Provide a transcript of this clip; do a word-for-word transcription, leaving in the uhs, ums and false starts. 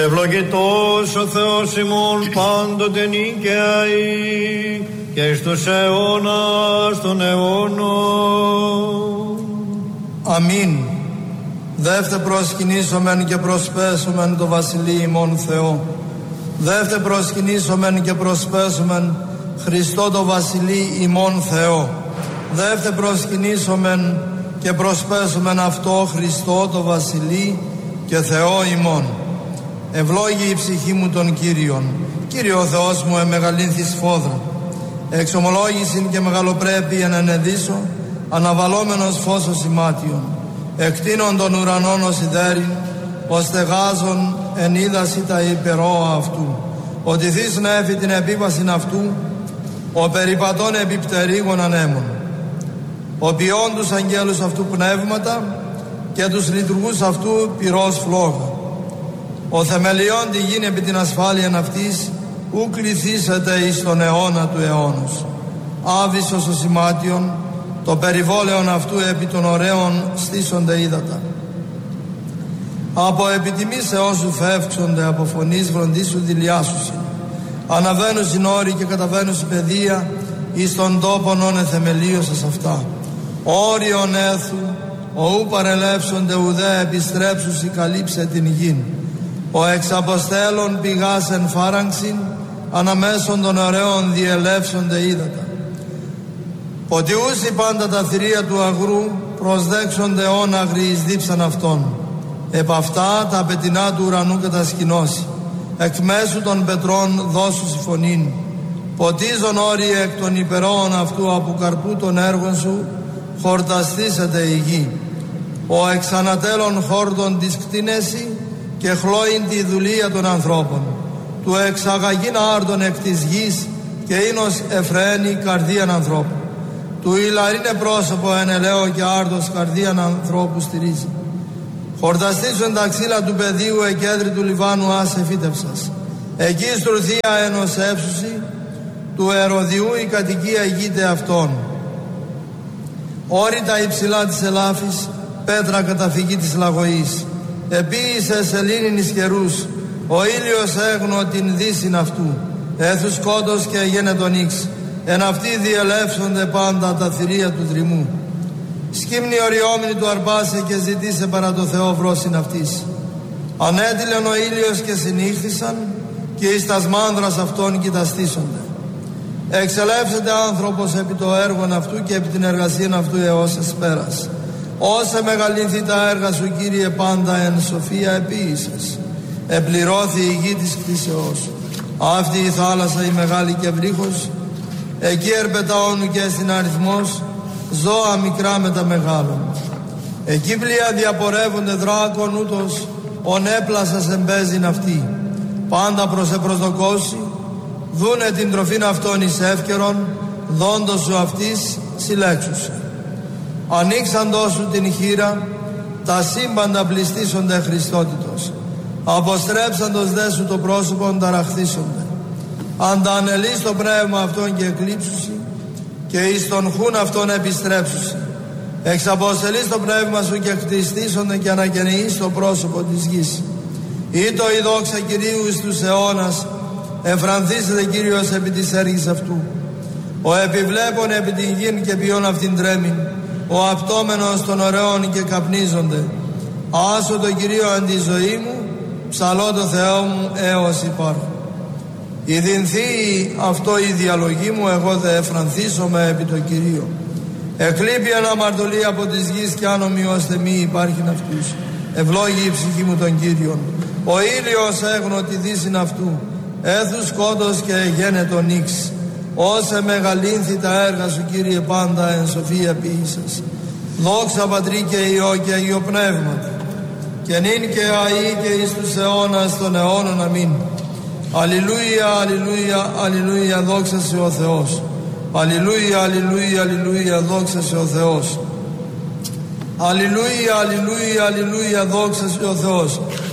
Ευλογητός ο Θεός ημών πάντοτε νικαίοι και εις τους αιώνας των αιώνων. Αμήν. Δεύτε προσκυνήσομεν και προσπέσομεν το Βασιλείο ημών Θεό. Δεύτε προσκυνήσομεν και προσπέσομεν Χριστό το Βασιλείο ημών Θεό. Δεύτε προσκυνήσομεν και προσπέσομεν αυτό Χριστό το Βασιλείο και Θεό ημών. Ευλόγη η ψυχή μου των Κύριων. Κύριε ο Θεός μου εμεγαλύνθη σφόδρα. Εξομολόγησιν και μεγαλοπρέπεια να ενεδίσω, αναβαλόμενος φως ως ημάτιον. Εκτείνων των ουρανών ως ιδέριν, ως στεγάζων εν είδαση τα υπερόα αυτού. Ότι θείς να έφει την επίβασιν αυτού, ο περιπατών επιπτερίγων ανέμων. Ο ποιών τους αγγέλους αυτού πνεύματα και τους λειτουργούς αυτού πυρός φλόγα. Ο θεμελιών τη γίνει επί την ασφάλειαν αυτής, ου κληθήσετε εις τον αιώνα του αιώνος. Άβυσσος ο σημάτιον, το περιβόλαιον αυτού επί των ωραίων στήσονται ύδατα. Από επιτιμής εώσου φεύξονται, από φωνής βροντίσου δηλιάσουσιν. Αναβαίνουσιν όροι και καταβαίνουσιν παιδεία, εις τον τόπον όνε θεμελίωσας αυτά. Όριον έθου, ο ου παρελεύσονται ουδέ επιστρέψουσι καλύψε την γην. Ο εξαποστέλων πηγάς εν φάραγξιν, αναμέσων των ωραίων διελεύσονται ύδατα. Ότι ούσι πάντα τα θηρία του αγρού προσδέξονται όναγροι εις δίψαν αυτών. Επ' αυτά τα πετεινά του ουρανού κατασκηνώσει. Εκ μέσου των πετρών δώσουσι φωνήν. Ποτίζον όροι εκ των υπερόων αυτού από καρπού των έργων σου, χορταστήσετε η γη. Ο εξανατέλων χόρτων της κτίνεση και χλώειν τη δουλεία των ανθρώπων. Του εξαγαγήν άρτων εκ της γης και ίνος εφραίνει καρδίαν ανθρώπου. Του ηλαρίνε πρόσωπο εν ελαίο και άρτος καρδίαν ανθρώπου στηρίζει. Χορταστήσουν τα ξύλα του πεδίου εκέντρη του Λιβάνου άσε φύτευσας. Εκεί στρουθία ενός έψουση, του Ερωδιού η κατοικία ηγείται αυτών. Όρητα υψηλά της ελάφης, πέτρα καταφυγή της λαγωής. Επίησε σελήνην εις καιρούς, ο ήλιος έγνω την δύσιν αυτού. Έθους κόντος και γένετον ίξ, εν αυτοί διελεύσονται πάντα τα θηρία του δρυμού. Σκύμνη οριόμηνη του αρπάσε και ζητήσε παρά το Θεό βρόσιν αυτής. Ανέτειλεν ο ήλιος και συνήχθησαν και εις τας μάνδρας αυτών κοιταστήσονται. Εξελεύσεται άνθρωπος επί το έργον αυτού και επί την εργασία αυτού έως εσπέρας. Όσε μεγαλύνθη τα έργα σου Κύριε πάντα εν σοφία επίησες. Επληρώθη η γη της κτήσεώς σου. Αυτή η θάλασσα η μεγάλη και βρύχος, εκεί ερπεταώνου και στην αριθμός, ζώα μικρά με τα μεγάλων. Εκεί πλοία διαπορεύονται δράκων ούτως, ον έπλασας εμπέζειν αυτή. Πάντα προς επροσδοκώσει, δούνε την τροφήν αυτών εις εύκαιρον, δόντος σου αυτής συλλέξουσε. Ανοίξαντός σου την χείρα, τα σύμπαντα πληστήσονται Χριστότητος. Αποστρέψαντος δε σου το πρόσωπον ταραχθήσονται. Αντανελείς το πνεύμα αυτόν και εκλείψουσι, και εις τον χούν αυτόν επιστρέψουσι. Εξαποστελείς το πνεύμα σου και κτιστήσονται και αναγεννείς το πρόσωπο της γης. Ήτο η δόξα Κυρίου εις τους αιώνας, εφρανθήσετε Κύριος επί της έργης αυτού. Ο επιβλέπων επί την γην και ποιον αυτήν τρέμην, ο απτόμενος των ωραίων και καπνίζονται. Άσω το Κυρίο εν τη ζωή μου, ψαλώ το Θεό μου έως υπάρχω. Η δινθή αυτό η διαλογή μου, εγώ δε εφρανθήσομαι επί το Κυρίο. Εκλείπει αναμαρτωλή από της γης και άνομοι ώστε μη υπάρχειν αυτούς. Ευλόγη η ψυχή μου των Κύριων. Ο ήλιος έγνω τη δύσιν αυτού, έθους κόντος και γένετον ίξ. Όσε μεγαλύνθη τα έργα σου Κύριε πάντα εν σοφία ποιήσας. Δόξα Πατρί και Υιό και Αγίο Πνεύματι, και νυν και αεί και εις τους αιώνας των αιώνων. Αμήν. Αλληλούια, αλληλούια, αλληλούια, δόξα σε ο Θεός. Αλληλούια, αλληλούια, αλληλούια, δόξα σε ο Θεός. Αλληλούια, αλληλούια, αλληλούια, δόξα σε ο Θεός.